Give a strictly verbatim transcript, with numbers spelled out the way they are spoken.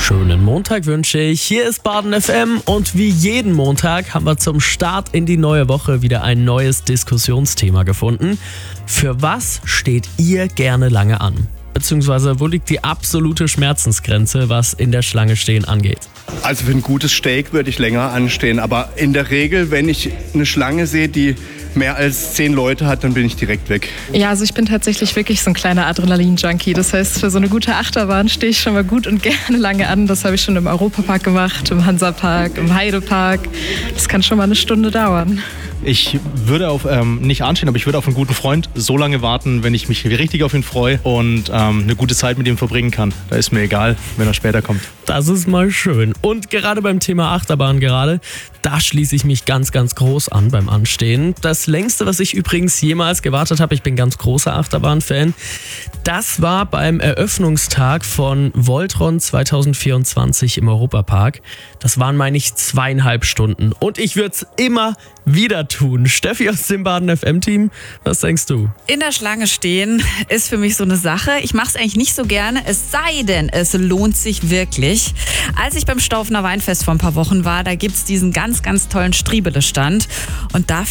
Schönen Montag wünsche ich. Hier ist Baden F M und wie jeden Montag haben wir zum Start in die neue Woche wieder ein neues Diskussionsthema gefunden. Für was steht ihr gerne lange an? Beziehungsweise wo liegt die absolute Schmerzensgrenze, was in der Schlange stehen angeht? Also für ein gutes Steak würde ich länger anstehen, aber in der Regel, wenn ich eine Schlange sehe, die mehr als zehn Leute hat, dann bin ich direkt weg. Ja, also ich bin tatsächlich wirklich so ein kleiner Adrenalin-Junkie. Das heißt, für so eine gute Achterbahn stehe ich schon mal gut und gerne lange an. Das habe ich schon im Europapark gemacht, im Hansapark, im Heidepark. Das kann schon mal eine Stunde dauern. Ich würde auf, ähm, nicht anstehen, aber ich würde auf einen guten Freund so lange warten, wenn ich mich richtig auf ihn freue und ähm, eine gute Zeit mit ihm verbringen kann. Da ist mir egal, wenn er später kommt. Das ist mal schön. Und gerade beim Thema Achterbahn gerade, da schließe ich mich ganz, ganz groß an beim Anstehen. Das längste, was ich übrigens jemals gewartet habe, ich bin ganz großer Achterbahn-Fan, das war beim Eröffnungstag von Voltron zwanzig vierundzwanzig im Europapark. Das waren, meine ich, zweieinhalb Stunden. Und ich würde es immer wieder tun. Steffi aus dem Baden F M-Team, was denkst du? In der Schlange stehen ist für mich so eine Sache. Ich mache es eigentlich nicht so gerne, es sei denn, es lohnt sich wirklich. Als ich beim Staufener Weinfest vor ein paar Wochen war, da gibt es diesen ganz, ganz tollen Striebele-Stand. Und da